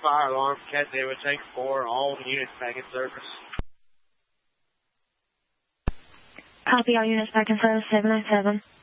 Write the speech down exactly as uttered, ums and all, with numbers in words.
fire alarm for Cat Zero Tank four, all units back in service. Copy, all units back in service, seven nine seven.